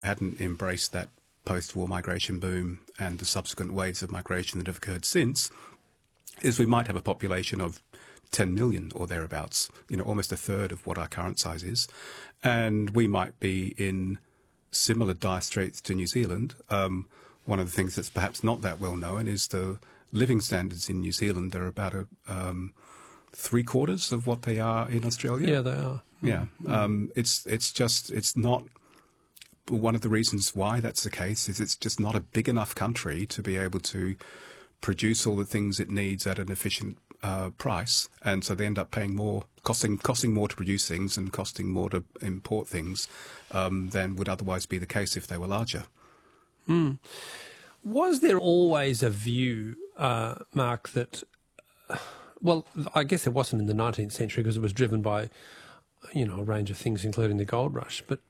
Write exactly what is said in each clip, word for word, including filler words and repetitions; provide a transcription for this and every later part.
hadn't embraced that post-war migration boom and the subsequent waves of migration that have occurred since, is we might have a population of ten million or thereabouts, you know, almost a third of what our current size is. And we might be in similar dire straits to New Zealand. Um, one of the things that's perhaps not that well known is the living standards in New Zealand. They're about a, um, three quarters of what they are in Australia. Yeah, they are. Yeah. Mm. Um, it's, it's just, it's not, one of the reasons why that's the case is it's just not a big enough country to be able to produce all the things it needs at an efficient uh, price, and so they end up paying more, costing costing more to produce things and costing more to import things um, than would otherwise be the case if they were larger. Mm. Was there always a view, uh, Mark, that, well, I guess it wasn't in the nineteenth century because it was driven by, you know, a range of things, including the gold rush, but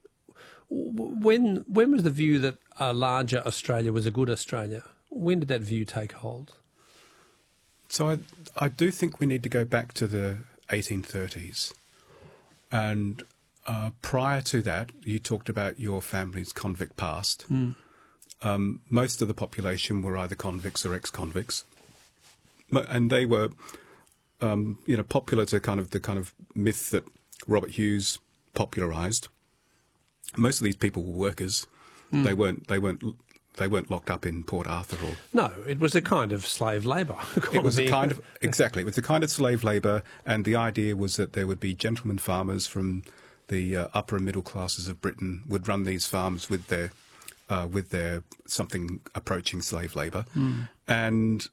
when when was the view that a larger Australia was a good Australia? When did that view take hold? So I, I do think we need to go back to the eighteen thirties. And uh, prior to that, you talked about your family's convict past. Mm. Um, most of the population were either convicts or ex-convicts. And they were, um, you know, popular to kind of the kind of myth that Robert Hughes popularised. Most of these people were workers. Mm. They weren't. They weren't. They weren't locked up in Port Arthur. Or no, it was a kind of slave labour. It was a kind of exactly. It was a kind of slave labour, and the idea was that there would be gentlemen farmers from the uh, upper and middle classes of Britain would run these farms with their uh, with their something approaching slave labour, mm. and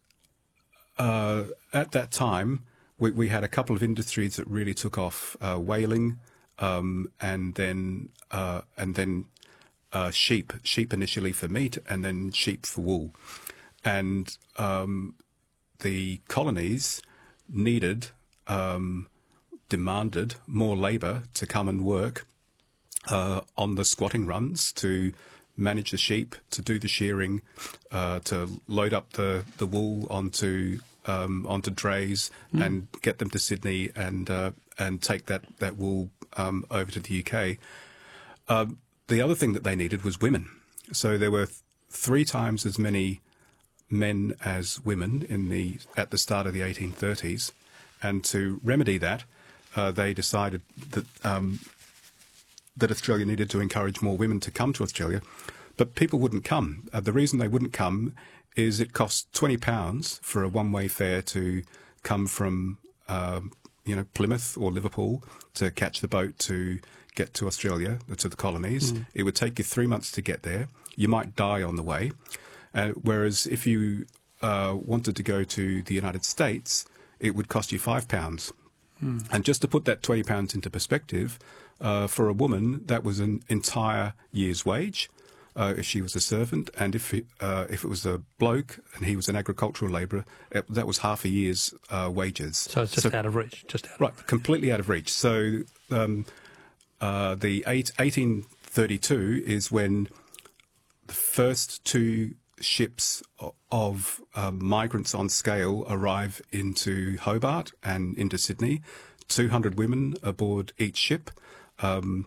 uh, at that time we, we had a couple of industries that really took off: uh, whaling, um, and then uh, and then. Uh, sheep, sheep initially for meat, and then sheep for wool. And um, the colonies needed, um, demanded more labour to come and work uh, on the squatting runs, to manage the sheep, to do the shearing, uh, to load up the, the wool onto um, onto drays mm. and get them to Sydney and uh, and take that that wool um, over to the U K. Um, The other thing that they needed was women. So there were th- three times as many men as women in the at the start of the eighteen thirties. And to remedy that, uh, they decided that um, that Australia needed to encourage more women to come to Australia. But people wouldn't come. Uh, the reason they wouldn't come is it costs twenty pounds for a one-way fare to come from uh, you know, Plymouth or Liverpool to catch the boat to get to Australia, to the colonies. Mm. It would take you three months to get there. You might die on the way. Uh, whereas if you uh, wanted to go to the United States, it would cost you five pounds. Mm. And just to put that twenty pounds into perspective, uh, for a woman, that was an entire year's wage uh, if she was a servant. And if it, uh, if it was a bloke and he was an agricultural labourer, that was half a year's uh, wages. So it's just so, out of reach. Just out right, of reach. Completely out of reach. So um, Uh, the eight, eighteen thirty-two is when the first two ships of, of uh, migrants on scale arrive into Hobart and into Sydney. two hundred women aboard each ship. Um,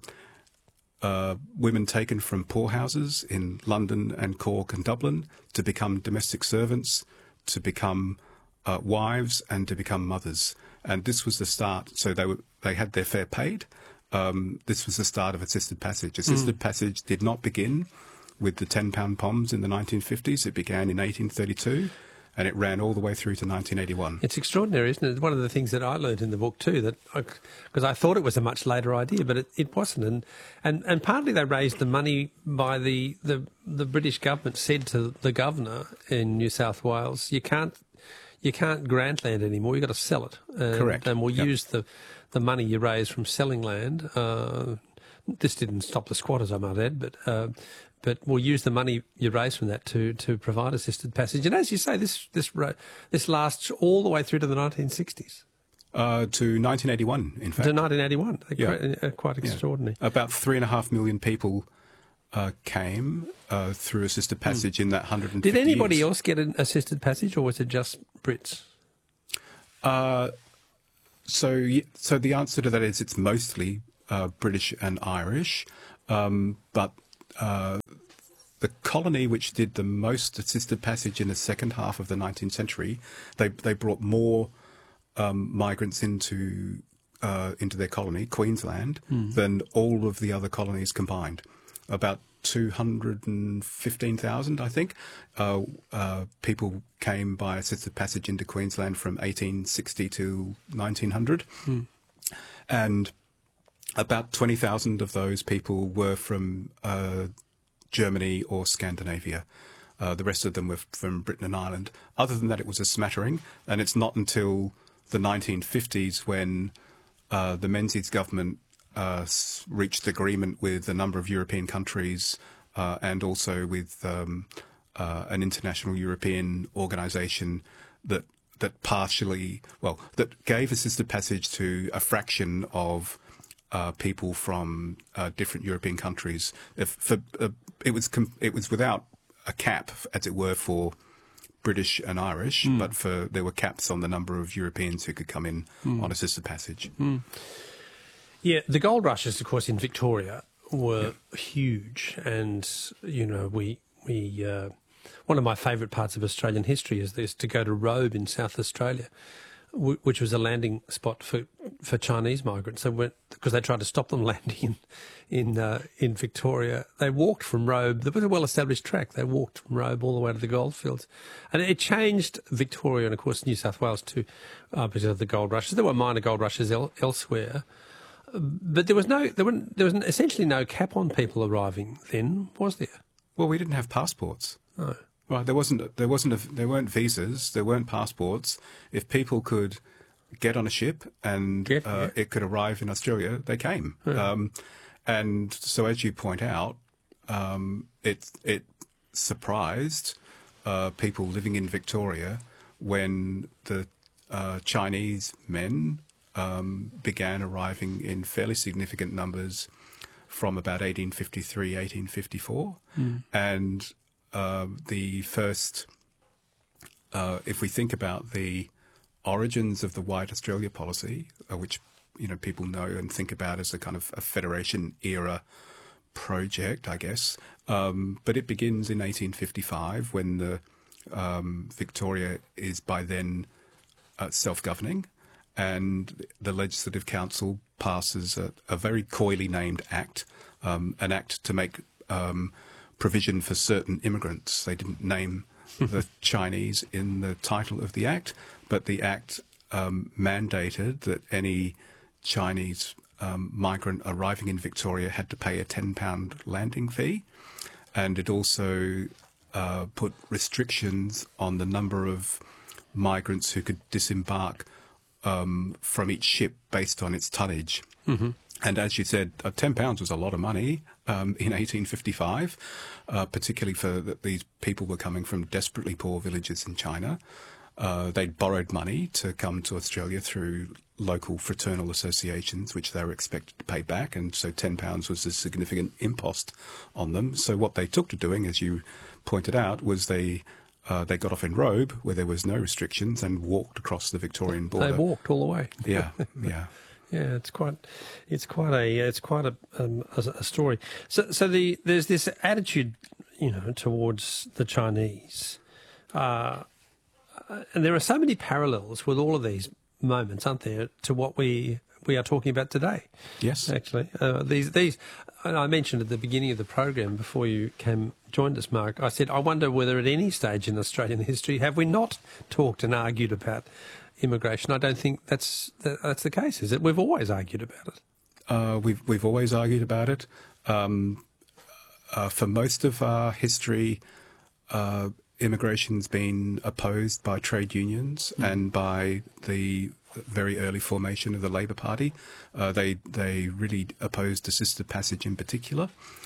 uh, women taken from poorhouses in London and Cork and Dublin to become domestic servants, to become uh, wives, and to become mothers. And this was the start. So they were, they had their fare paid. Um, this was the start of assisted passage. Assisted mm. passage did not begin with the ten pound poms in the nineteen fifties. It began in eighteen thirty-two, and it ran all the way through to nineteen eighty-one. It's extraordinary, isn't it? One of the things that I learned in the book too, that because I, I thought it was a much later idea, but it, it wasn't. And, and and partly they raised the money by the, the the British government said to the governor in New South Wales, you can't you can't grant land anymore. You've got to sell it. And, Correct. And we'll yep. use the the money you raise from selling land. Uh, this didn't stop the squatters, I might add, but uh, but we'll use the money you raise from that to to provide assisted passage. And as you say, this this this lasts all the way through to the nineteen sixties. Uh, to nineteen eighty-one, in fact. To nineteen eighty-one. Yeah. Quite, quite extraordinary. Yeah. About three and a half million people uh, came uh, through assisted passage mm. in that one hundred fifty Did anybody years. else get an assisted passage, or was it just Brits? Uh, so, so the answer to that is it's mostly uh, British and Irish, um, but uh, the colony which did the most assisted passage in the second half of the nineteenth century, they they brought more um, migrants into uh, into their colony, Queensland, mm. than all of the other colonies combined. About two hundred fifteen thousand, I think, uh, uh, people came by assisted passage into Queensland from eighteen sixty to nineteen hundred. Mm. And about twenty thousand of those people were from uh, Germany or Scandinavia. Uh, the rest of them were from Britain and Ireland. Other than that, it was a smattering. And it's not until the nineteen fifties when uh, the Menzies government uh, reached agreement with a number of European countries uh, and also with um, uh, an international European organisation that that partially, well, that gave assisted passage to a fraction of uh, people from uh, different European countries. If for, uh, it was com- it was without a cap, as it were, for British and Irish, mm. but for there were caps on the number of Europeans who could come in mm. on assisted passage. Mm. Yeah, the gold rushes, of course, in Victoria were yeah. huge, and you know we we. Uh, One of my favourite parts of Australian history is this, to go to Robe in South Australia, w- which was a landing spot for, for Chinese migrants. They went, because they tried to stop them landing in in, uh, in Victoria. They walked from Robe. There was a well-established track. They walked from Robe all the way to the goldfields. And it changed Victoria and, of course, New South Wales too, uh, because of the gold rushes. There were minor gold rushes el- elsewhere. But there was no, there, were, there was essentially no cap on people arriving then, was there? Well, we didn't have passports. No. Right, there wasn't, there wasn't, a, there weren't visas, there weren't passports. If people could get on a ship and yeah, uh, yeah. it could arrive in Australia, they came. Yeah. Um, and so, as you point out, um, it it surprised uh, people living in Victoria when the uh, Chinese men um, began arriving in fairly significant numbers from about eighteen fifty-three, eighteen fifty-four, mm. and Uh, the first, uh, if we think about the origins of the White Australia policy, uh, which you know people know and think about as a kind of a Federation era project, I guess, um, but it begins in eighteen fifty-five when the um, Victoria is by then uh, self-governing, and the Legislative Council passes a, a very coyly named act, um, an act to make um, provision for certain immigrants. They didn't name the Chinese in the title of the act, but the act um, mandated that any Chinese um, migrant arriving in Victoria had to pay a ten pound landing fee, and it also uh, put restrictions on the number of migrants who could disembark um, from each ship based on its tonnage. Mm-hmm. And as you said, uh, ten pounds was a lot of money um, in eighteen fifty-five, uh, particularly for the, these people were coming from desperately poor villages in China. Uh, they'd borrowed money to come to Australia through local fraternal associations, which they were expected to pay back, and so ten pounds was a significant impost on them. So what they took to doing, as you pointed out, was they uh, they got off in Robe, where there was no restrictions, and walked across the Victorian border. They walked all the way. Yeah, yeah. Yeah, it's quite, it's quite a, it's quite a, um, a, a story. So, so the there's this attitude, you know, towards the Chinese, uh, and there are so many parallels with all of these moments, aren't there, to what we we are talking about today? Yes, actually, uh, these these. I mentioned at the beginning of the program before you came joined us, Mark. I said I wonder whether at any stage in Australian history have we not talked and argued about immigration. I don't think that's that's the case, is it? We've always argued about it. Uh, we've we've always argued about it. Um, uh, for most of our history, uh, immigration's been opposed by trade unions mm. and by the very early formation of the Labor Party. Uh, they they really opposed assisted passage in particular,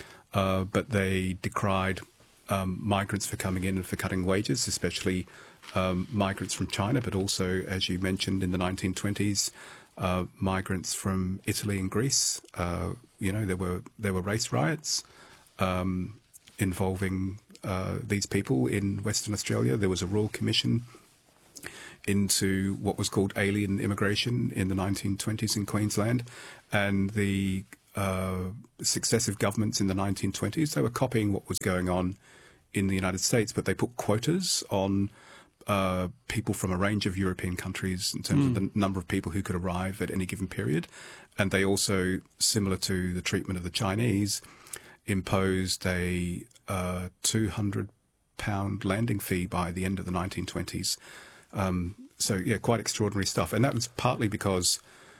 uh, but they decried um, migrants for coming in and for cutting wages, especially Um, migrants from China, but also, as you mentioned, in the nineteen twenties, uh, migrants from Italy and Greece. Uh, you know, there were there were race riots um, involving uh, these people in Western Australia. There was a Royal Commission into what was called alien immigration in the nineteen twenties in Queensland, and the uh, successive governments in the nineteen twenties, they were copying what was going on in the United States, but they put quotas on uh, people from a range of European countries in terms mm. of the number of people who could arrive at any given period. And they also, similar to the treatment of the Chinese, imposed a uh, two hundred pound landing fee by the end of the nineteen twenties. Um, so, yeah, quite extraordinary stuff. And that was partly because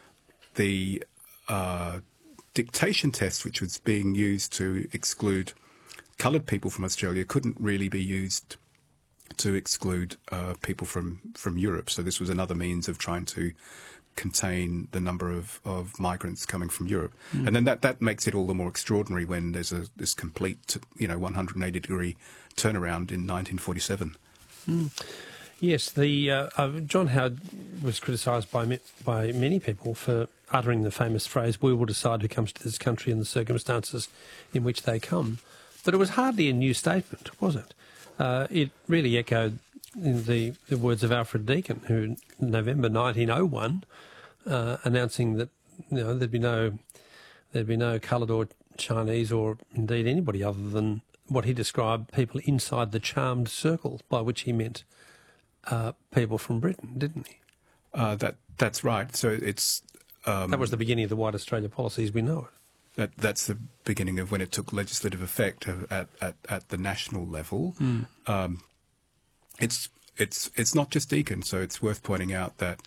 the uh, dictation test, which was being used to exclude coloured people from Australia, couldn't really be used to exclude uh, people from, from Europe. So this was another means of trying to contain the number of, of migrants coming from Europe. Mm. And then that, that makes it all the more extraordinary when there's a this complete, you know, one hundred eighty degree turnaround in nineteen forty-seven. Mm. Yes, the uh, uh, John Howard was criticised by by many people for uttering the famous phrase, "We will decide who comes to this country and the circumstances in which they come." But it was hardly a new statement, was it? Uh, it really echoed in the, the words of Alfred Deakin, who in November nineteen oh one, uh, announcing that you know there'd be no there'd be no coloured or Chinese or indeed anybody other than what he described people inside the charmed circle, by which he meant uh, people from Britain, didn't he? Uh, that that's right. So it's um, that was the beginning of the White Australia policy as we know it. That that's the beginning of when it took legislative effect at at, at the national level. Mm. Um, it's it's it's not just Deakin, so it's worth pointing out that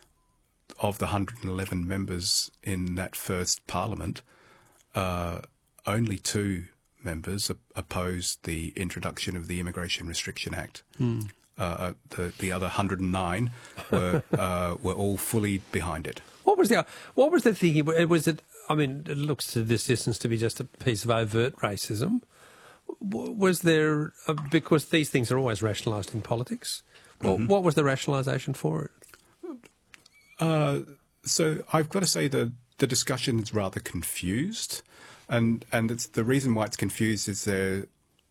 of the one hundred eleven members in that first parliament, uh, only two members opposed the introduction of the Immigration Restriction Act. Mm. Uh, the the other one hundred nine were uh, were all fully behind it. What was the what was the thinking? Was it? I mean, it looks to this distance to be just a piece of overt racism. Was there a, because these things are always rationalised in politics? Well, mm-hmm. What was the rationalisation for it? Uh, so I've got to say that the discussion is rather confused, and and it's the reason why it's confused is there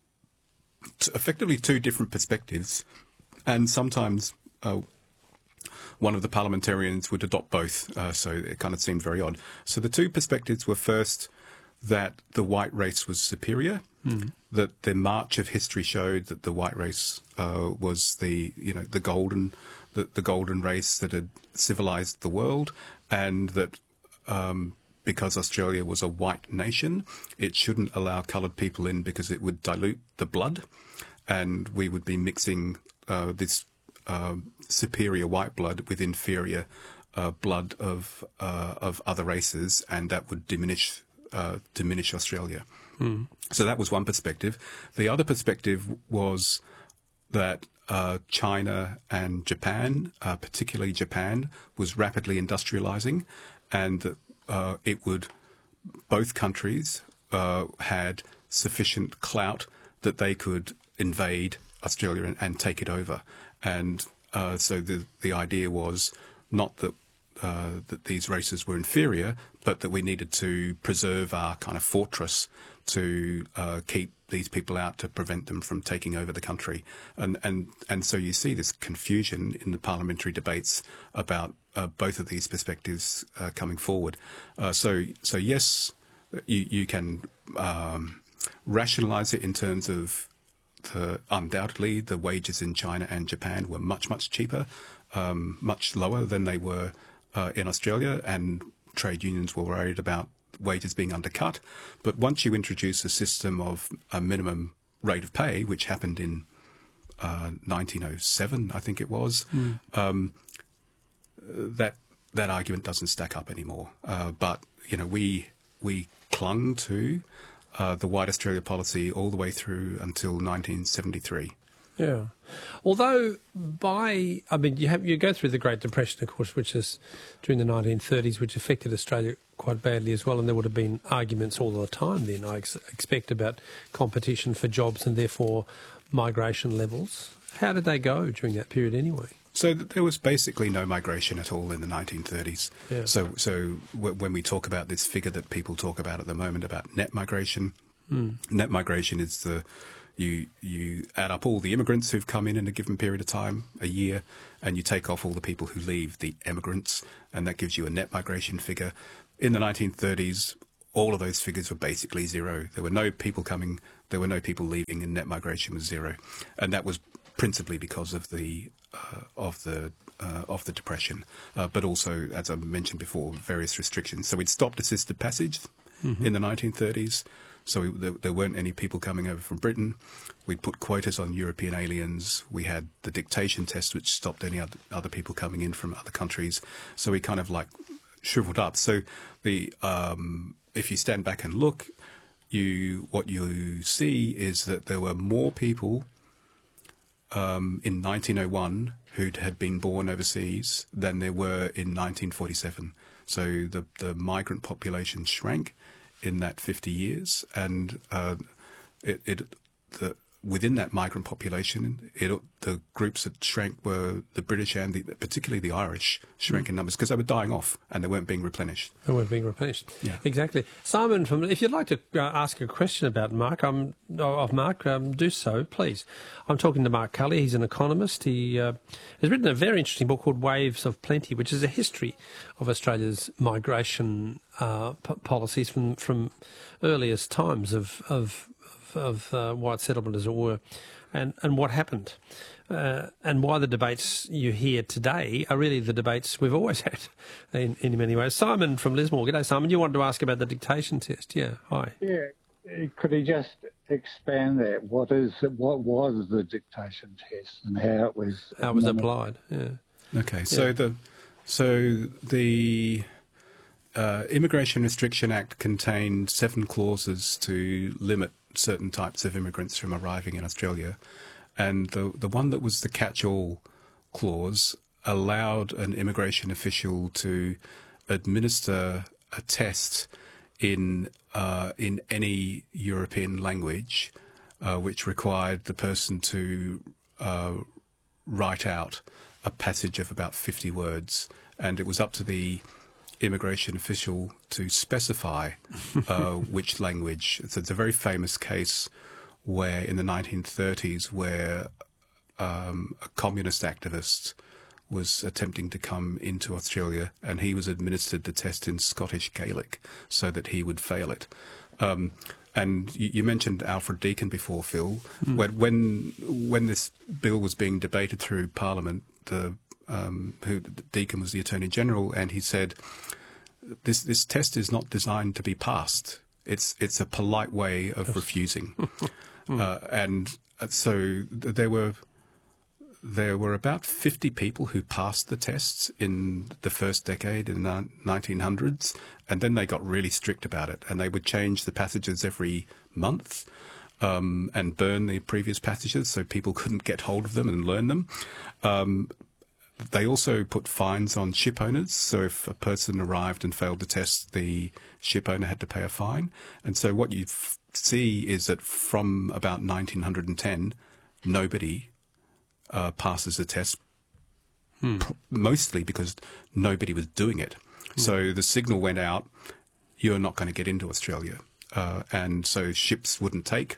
effectively two different perspectives. And sometimes uh, one of the parliamentarians would adopt both, uh, so it kind of seemed very odd. So the two perspectives were first that the white race was superior, mm. that the march of history showed that the white race uh, was the you know the golden the, the golden race that had civilized the world, and that um, because Australia was a white nation, it shouldn't allow coloured people in because it would dilute the blood, and we would be mixing Uh, this uh, superior white blood with inferior uh, blood of uh, of other races, and that would diminish uh, diminish Australia. Mm. So that was one perspective. The other perspective was that uh, China and Japan, uh, particularly Japan, was rapidly industrializing, and that uh, it would both countries uh, had sufficient clout that they could invade Australia and, and take it over. And uh, so the the idea was not that uh, that these races were inferior, but that we needed to preserve our kind of fortress to uh, keep these people out, to prevent them from taking over the country. And and and so you see this confusion in the parliamentary debates about uh, both of these perspectives uh, coming forward. Uh, so so yes, you you can um, rationalise it in terms of The, undoubtedly, the wages in China and Japan were much, much cheaper, um, much lower than they were uh, in Australia, and trade unions were worried about wages being undercut. But once you introduce a system of a minimum rate of pay, which happened in uh, nineteen oh seven, I think it was, mm. um, that that argument doesn't stack up anymore. Uh, but you know, we we clung to Uh, the White Australia policy all the way through until nineteen seventy-three. Yeah. Although by, I mean, you have you go through the Great Depression, of course, which is during the nineteen thirties, which affected Australia quite badly as well, and there would have been arguments all the time then, I ex- expect, about competition for jobs and therefore migration levels. How did they go during that period anyway? So there was basically no migration at all in the nineteen thirties. Yeah. So so w- when we talk about this figure that people talk about at the moment about net migration, mm. net migration is the you you add up all the immigrants who've come in in a given period of time, a year, and you take off all the people who leave, the emigrants, and that gives you a net migration figure. In the nineteen thirties, all of those figures were basically zero. There were no people coming, there were no people leaving, and net migration was zero, and that was principally because of the uh, of the uh, of the depression, uh, but also, as I mentioned before, various restrictions. So we'd stopped assisted passage mm-hmm. in the nineteen thirties. So we, there, there weren't any people coming over from Britain. We'd put quotas on European aliens. We had the dictation test, which stopped any other, other people coming in from other countries. So we kind of like shriveled up. So the um, if you stand back and look, you what you see is that there were more people um, in nineteen oh one who had been born overseas than there were in nineteen forty-seven. So the the migrant population shrank in that fifty years, and uh, it, it the, within that migrant population, it, the groups that shrank were the British and the, particularly the Irish shrank mm. in numbers because they were dying off and they weren't being replenished. They weren't being replenished. Yeah, exactly. Simon, from if you'd like to uh, ask a question about Mark, um, of Mark, um, do so, please. I'm talking to Mark Cully. He's an economist. He uh, has written a very interesting book called Waves of Plenty, which is a history of Australia's migration uh, p- policies from from earliest times of of of uh, white settlement, as it were, and, and what happened, uh, and why the debates you hear today are really the debates we've always had in, in many ways. Simon from Lismore. G'day, Simon. You wanted to ask about the dictation test. Yeah, hi. Yeah, could he just expand that? What is what was the dictation test and how it was how it was applied? Yeah. Okay, so yeah. the so the uh, Immigration Restriction Act contained seven clauses to limit certain types of immigrants from arriving in Australia, and the the one that was the catch-all clause allowed an immigration official to administer a test in uh, in any European language, uh, which required the person to uh, write out a passage of about fifty words, and it was up to the immigration official to specify uh, which language. So it's a very famous case where in the nineteen thirties where um, a communist activist was attempting to come into Australia and he was administered the test in Scottish Gaelic so that he would fail it. Um, and you, you mentioned Alfred Deakin before, Phil. Mm. When, when when this bill was being debated through Parliament, the Um, who Deakin was the Attorney General, and he said, "This this test is not designed to be passed. It's it's a polite way of refusing." mm. uh, and so there were there were about fifty people who passed the tests in the first decade in the nineteen hundreds, and then they got really strict about it, and they would change the passages every month. Um, and burn the previous passages so people couldn't get hold of them and learn them. Um, They also put fines on ship owners. So if a person arrived and failed the test, the ship owner had to pay a fine. And so what you f- see is that from about nineteen ten, nobody uh, passes the test, hmm. pr- mostly because nobody was doing it. Hmm. So the signal went out, you're not going to get into Australia. Uh, and so ships wouldn't take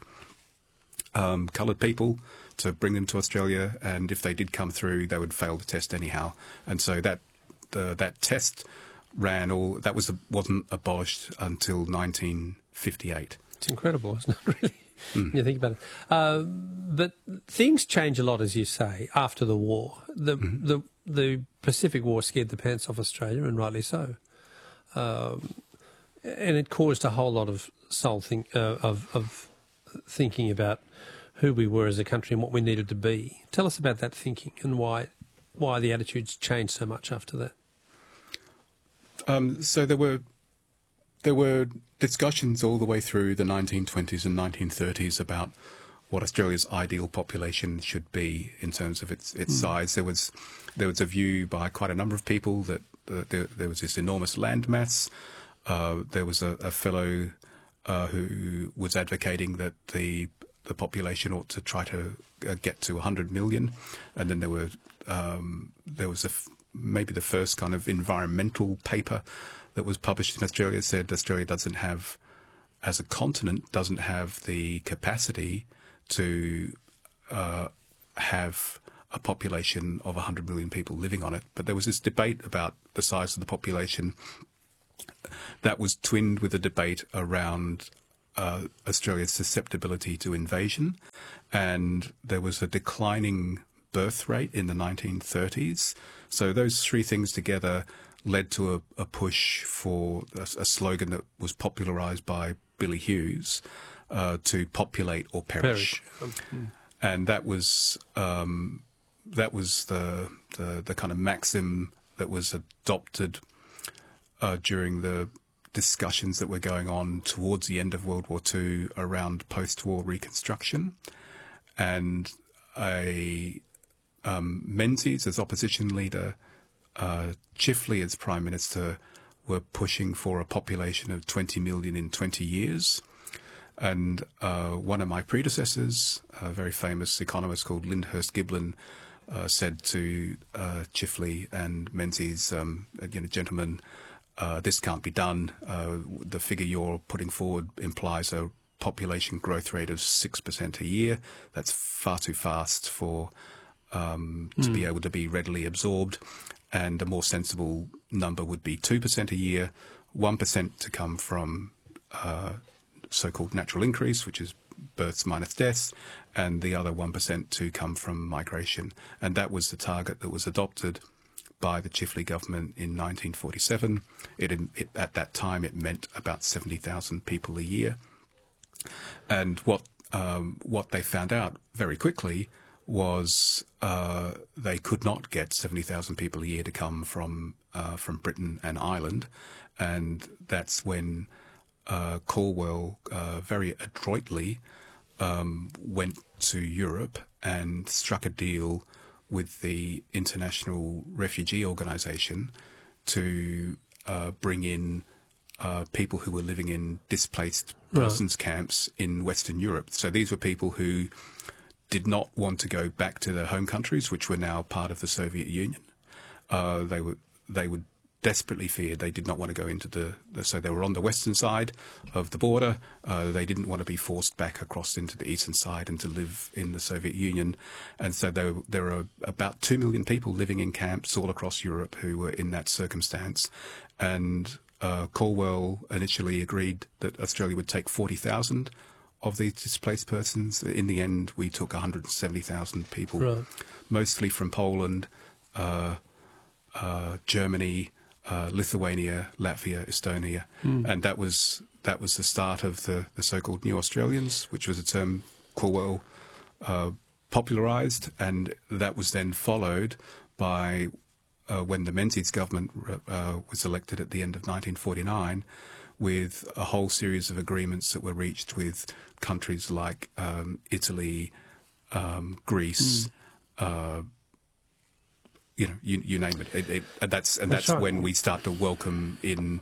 um, coloured people to bring them to Australia, and if they did come through, they would fail the test anyhow. And so that the, that test ran all that was wasn't abolished until nineteen fifty-eight. It's incredible, isn't it? Really, mm. you think about it. Uh, but things change a lot, as you say, after the war. The mm-hmm. the the Pacific War scared the pants off Australia, and rightly so. Um, and it caused a whole lot of soul think uh, of of thinking about who we were as a country and what we needed to be. Tell us about that thinking and why why the attitudes changed so much after that. Um, so there were there were discussions all the way through the nineteen twenties and nineteen thirties about what Australia's ideal population should be in terms of its its mm. size. There was there was a view by quite a number of people that uh, there, there was this enormous land mass. Uh, there was a, a fellow uh, who was advocating that the the population ought to try to uh, get to one hundred million, and then there were um, there was a f- maybe the first kind of environmental paper that was published in Australia said Australia doesn't have, as a continent, doesn't have the capacity to uh, have a population of one hundred million people living on it. But there was this debate about the size of the population, that was twinned with a debate around uh, Australia's susceptibility to invasion, and there was a declining birth rate in the nineteen thirties. So those three things together led to a, a push for a, a slogan that was popularised by Billy Hughes, uh, to populate or perish. perish. Um, and that was um, that was the, the the kind of maxim that was adopted uh, during the discussions that were going on towards the end of World War Two around post-war reconstruction. And a um, Menzies as opposition leader, uh, Chifley as Prime Minister, were pushing for a population of twenty million in twenty years. And uh, one of my predecessors, a very famous economist called Lyndhurst Giblin, uh, said to uh, Chifley and Menzies, um, you know, gentlemen, uh, this can't be done. Uh, the figure you're putting forward implies a population growth rate of six percent a year. That's far too fast for um, to mm. be able to be readily absorbed. And a more sensible number would be two percent a year, one percent to come from uh, so-called natural increase, which is births minus deaths, and the other one percent to come from migration. And that was the target that was adopted by the Chifley government in nineteen forty-seven. It, it, at that time, it meant about seventy thousand people a year. And what um, what they found out very quickly was uh, they could not get seventy thousand people a year to come from uh, from Britain and Ireland, and that's when uh, Caldwell uh, very adroitly um, went to Europe and struck a deal with the International Refugee Organization to uh, bring in uh, people who were living in displaced persons right. camps in Western Europe. So these were people who did not want to go back to their home countries, which were now part of the Soviet Union. Uh, they were they would desperately feared they did not want to go into the, the so they were on the western side of the border. Uh, they didn't want to be forced back across into the eastern side and to live in the Soviet Union. And so there, there are about two million people living in camps all across Europe who were in that circumstance. And uh, Caldwell initially agreed that Australia would take forty thousand of these displaced persons. In the end, we took one hundred seventy thousand people, right. mostly from Poland, uh, uh, Germany, uh, Lithuania, Latvia, Estonia, mm. and that was that was the start of the, the so-called New Australians, which was a term Caldwell uh, popularised, and that was then followed by uh, when the Menzies government uh, was elected at the end of nineteen forty-nine. With a whole series of agreements that were reached with countries like um, Italy, um, Greece, mm. uh, you know, you, you name it. it, it and that's and that's, that's right. when we start to welcome in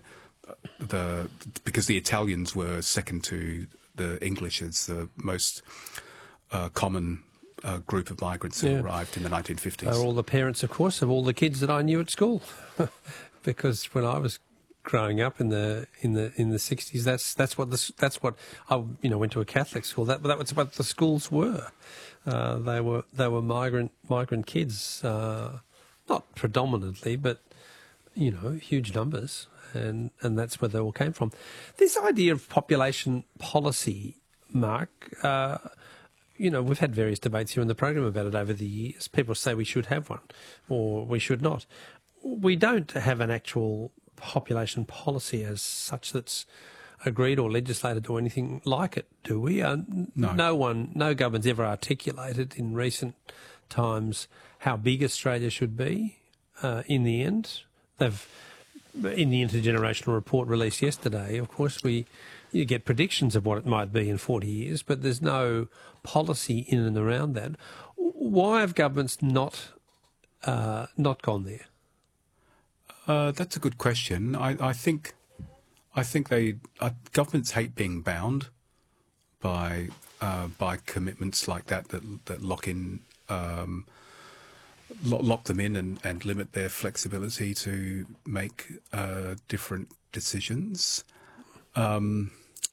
the because the Italians were second to the English as the most uh, common uh, group of migrants who yeah. arrived in the nineteen fifties. They're all the parents, of course, of all the kids that I knew at school, because when I was growing up in the in the in the sixties, that's that's what the that's what I you know went to a Catholic school. That that was what the schools were. Uh, they were they were migrant migrant kids, uh, not predominantly, but you know, huge numbers, and and that's where they all came from. This idea of population policy, Mark. Uh, You know, we've had various debates here in the program about it over the years. People say we should have one, or we should not. We don't have an actual population policy as such that's agreed or legislated or anything like it, do we? Uh, no. no one, no government's ever articulated in recent times how big Australia should be. Uh, in the end, they've in the intergenerational report released yesterday. Of course, we you get predictions of what it might be in forty years, but there's no policy in and around that. Why have governments not uh, not gone there? Uh, that's a good question. I, I think, I think they uh, governments hate being bound by uh, by commitments like that that that lock in um, lo- lock them in and, and limit their flexibility to make uh, different decisions. Um,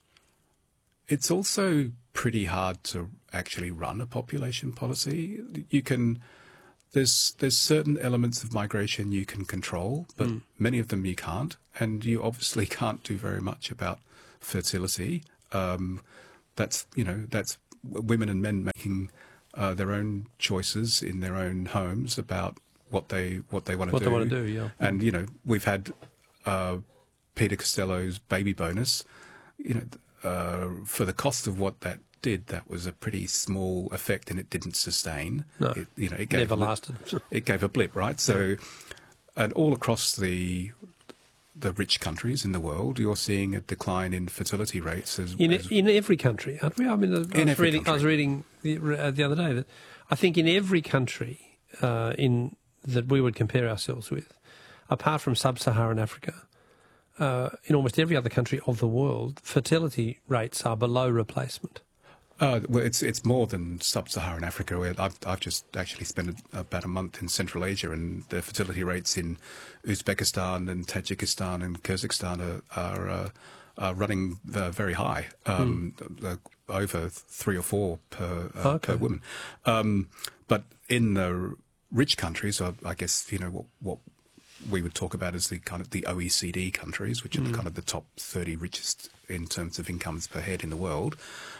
it's also pretty hard to actually run a population policy. You can. There's there's certain elements of migration you can control, but mm. many of them you can't. and you obviously can't do very much about fertility. Um, that's you know that's women and men making uh, their own choices in their own homes about what they what they want to What do. they want to do, yeah. And you know we've had uh, Peter Costello's baby bonus. You know, uh, for the cost of what that did, that was a pretty small effect, and it didn't sustain. No, it, you know, it gave never a blip, lasted. It gave a blip, right? So, and all across the the rich countries in the world, you're seeing a decline in fertility rates. As, In as, in every country, aren't we? I mean, I was In every reading. I was country. reading the, uh, the other day that I think in every country uh, in that we would compare ourselves with, apart from sub-Saharan Africa, uh, in almost every other country of the world, fertility rates are below replacement. Uh, well, it's it's more than sub-Saharan Africa. Where I've I've just actually spent a, about a month in Central Asia, and the fertility rates in Uzbekistan and Tajikistan and Kyrgyzstan are are, uh, are running uh, very high, um, mm. uh, over three or four per uh, okay. per woman. Um, but in the rich countries, uh, I guess you know what what we would talk about as the kind of the O E C D countries, which are mm. kind of the top thirty richest in terms of incomes per head in the world.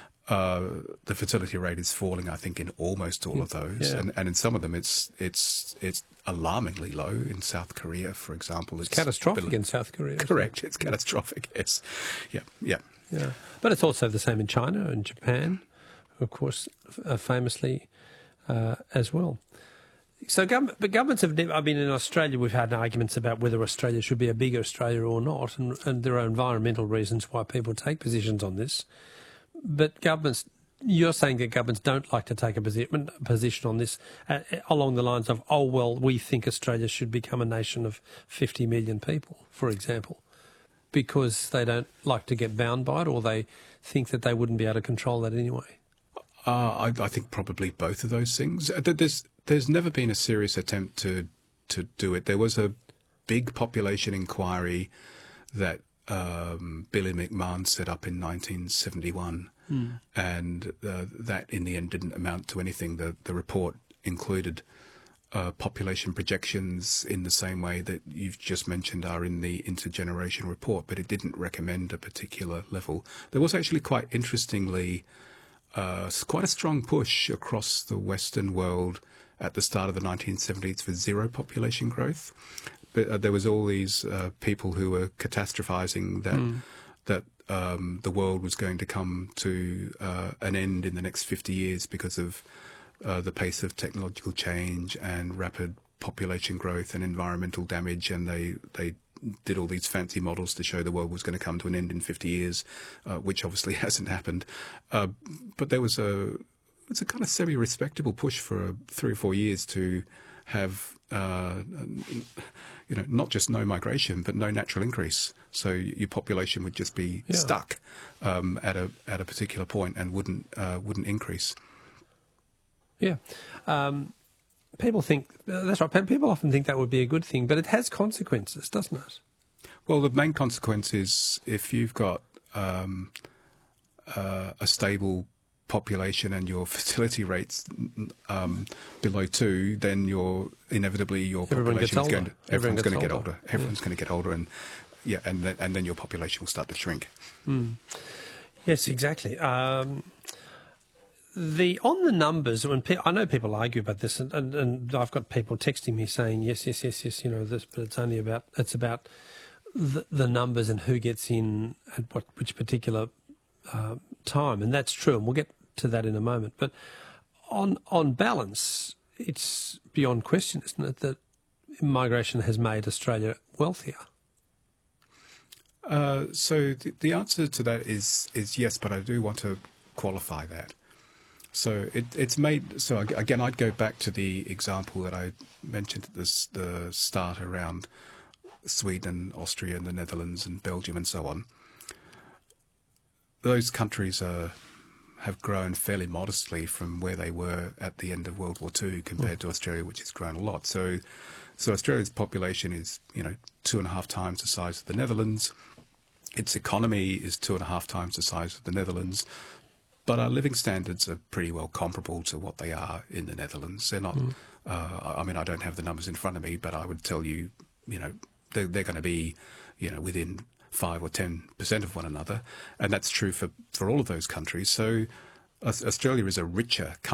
Uh, the fertility rate is falling, I think, in almost all of those, yeah. and, and in some of them, it's it's it's alarmingly low. In South Korea, for example, it's, it's catastrophic below. in South Korea. Correct, It? it's catastrophic. Yes, yeah, yeah, yeah. But it's also the same in China and Japan, of course, uh, famously uh, as well. So, government, but governments have never. I mean, in Australia, we've had arguments about whether Australia should be a bigger Australia or not, and, and there are environmental reasons why people take positions on this. But governments, you're saying that governments don't like to take a position, position on this uh, along the lines of, oh, well, we think Australia should become a nation of fifty million people, for example, because they don't like to get bound by it, or they think that they wouldn't be able to control that anyway. Uh, I, I think probably both of those things. There's there's never been a serious attempt to to do it. There was a big population inquiry that Um, Billy McMahon set up in nineteen seventy-one, mm. and uh, that in the end didn't amount to anything. The the report included uh, population projections in the same way that you've just mentioned are in the intergeneration report, but it didn't recommend a particular level. There was actually quite interestingly uh, quite a strong push across the Western world at the start of the nineteen seventies for zero population growth. But uh, there was all these uh, people who were catastrophizing that mm. that um, the world was going to come to uh, an end in the next fifty years because of uh, the pace of technological change and rapid population growth and environmental damage. And they, they did all these fancy models to show the world was going to come to an end in fifty years, uh, which obviously hasn't happened. Uh, but there was a, it's a kind of semi-respectable push for uh, three or four years to have uh, you know, not just no migration, but no natural increase. So your population would just be yeah. stuck um, at a at a particular point and wouldn't uh, wouldn't increase. Yeah, um, people think uh, that's right. People often think that would be a good thing, but it has consequences, doesn't it? Well, the main consequence is if you've got um, uh, a stable population and your fertility rates um, below two, then you're inevitably your population is going to everyone's going to get older. Everyone's yeah. going to get older, and yeah, and then, and then your population will start to shrink. Mm. Yes, exactly. Um, the on the numbers, when pe- I know people argue about this, and, and, and I've got people texting me saying yes, yes, yes, yes, you know this, but it's only about it's about the, the numbers and who gets in at what which particular uh, time, and that's true, and we'll get to that in a moment. But on on balance, it's beyond question, isn't it, that migration has made Australia wealthier? Uh, so the, the answer to that is is yes, but I do want to qualify that. So it, it's made. So again, I'd go back to the example that I mentioned at this, the start around Sweden, Austria, and the Netherlands, and Belgium, and so on. Those countries are, have grown fairly modestly from where they were at the end of World War Two compared mm. to Australia, which has grown a lot. So, so Australia's population is, you know, two and a half times the size of the Netherlands. Its economy is two and a half times the size of the Netherlands. But our living standards are pretty well comparable to what they are in the Netherlands. They're not, mm. uh, I mean, I don't have the numbers in front of me, but I would tell you, you know, they're, they're going to be you know, within five or ten percent of one another, and that's true for, for all of those countries. So Australia is a richer country